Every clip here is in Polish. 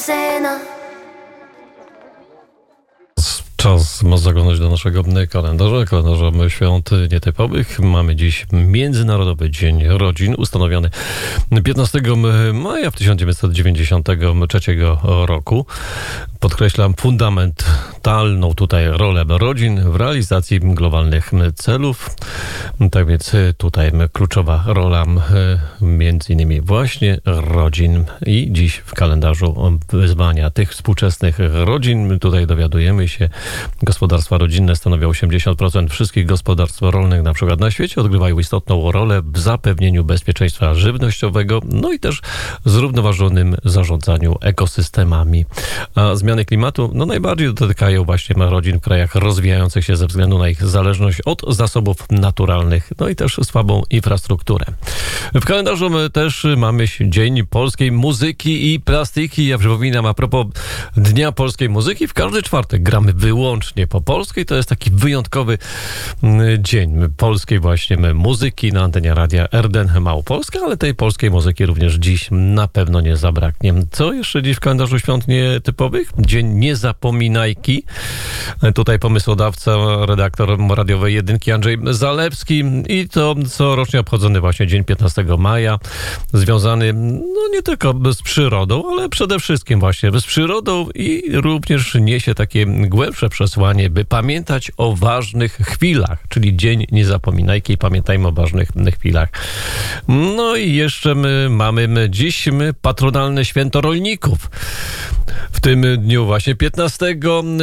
Syna. Czas zaglądać do naszego kalendarza świąt nietypowych. Mamy dziś Międzynarodowy Dzień Rodzin, ustanowiony 15 maja 1993 roku. Podkreślam fundamentalną tutaj rolę rodzin w realizacji globalnych celów. Tak więc tutaj kluczowa rola między innymi właśnie rodzin i dziś w kalendarzu wyzwania tych współczesnych rodzin. Tutaj dowiadujemy się, gospodarstwa rodzinne stanowią 80% wszystkich gospodarstw rolnych na przykład na świecie, odgrywają istotną rolę w zapewnieniu bezpieczeństwa żywnościowego, no i też zrównoważonym zarządzaniu ekosystemami. A zmiany klimatu najbardziej dotykają właśnie rodzin w krajach rozwijających się ze względu na ich zależność od zasobów naturalnych, no i też słabą infrastrukturę. W kalendarzu też mamy Dzień Polskiej Muzyki i Plastyki. Ja przypominam, a propos Dnia Polskiej Muzyki, w każdy czwartek gramy wyłącznie po polskiej. To jest taki wyjątkowy dzień polskiej właśnie muzyki na antenie radia RDN Małopolska, ale tej polskiej muzyki również dziś na pewno nie zabraknie. Co jeszcze dziś w kalendarzu świąt nietypowych? Dzień Niezapominajki. Tutaj pomysłodawca, redaktor radiowej Jedynki Andrzej Zalewski i to corocznie obchodzony właśnie dzień 15 maja, związany nie tylko z przyrodą, ale przede wszystkim właśnie z przyrodą i również niesie takie głębsze przesłanie, by pamiętać o ważnych chwilach, czyli Dzień Niezapominajki, pamiętajmy o ważnych chwilach. No i jeszcze mamy dziś patronalne święto rolników. W tym dniu właśnie 15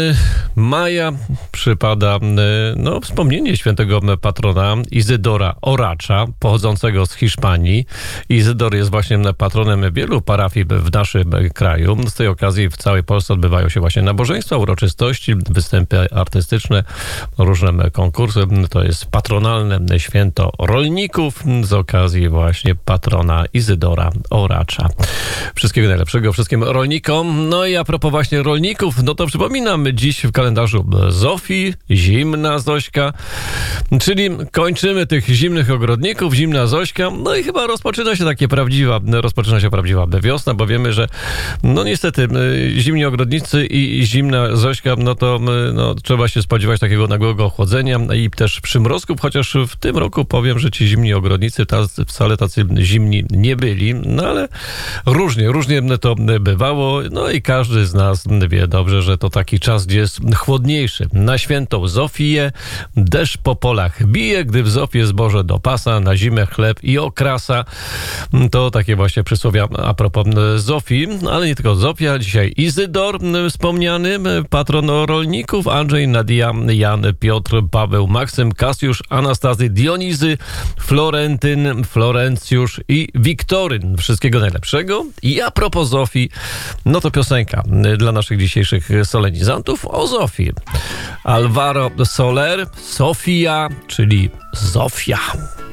maja przypada wspomnienie świętego patrona Izydora Oracza, pochodzącego z Hiszpanii. Izydor jest właśnie patronem wielu parafii w naszym kraju. Z tej okazji w całej Polsce odbywają się właśnie nabożeństwa, uroczystości, występy artystyczne, różne konkursy. To jest patronalne święto rolników z okazji właśnie patrona Izydora Oracza. Wszystkiego najlepszego wszystkim rolnikom. No i a propos właśnie rolników, to przypominam dziś w kalendarzu Zofii, zimna Zośka, czyli kończymy tych zimnych ogrodników, zimna Zośka, no i chyba rozpoczyna się prawdziwa wiosna, bo wiemy, że niestety zimni ogrodnicy i zimna Zośka, trzeba się spodziewać takiego nagłego ochłodzenia i też przymrozków, chociaż w tym roku powiem, że ci zimni ogrodnicy wcale tacy zimni nie byli, ale różnie to bywało, i każdy z nas wie dobrze, że to taki czas, gdzie jest chłodniejszy. Na świętą Zofię deszcz po polach bije, gdy w Zofie zboże do pasa, na zimę chleb i okrasa. To takie właśnie przysłowia a propos Zofii, ale nie tylko Zofia. Dzisiaj Izydor wspomniany, patron rolników, Andrzej, Nadia, Jan, Piotr, Paweł, Maksym, Kasjusz, Anastazy, Dionizy, Florentyn, Florencjusz i Wiktoryn. Wszystkiego najlepszego. I a propos Zofii, to piosenka dla naszych dzisiejszych solenizantów o Zofii. Alvaro Soler, Sofia, czyli Zofia.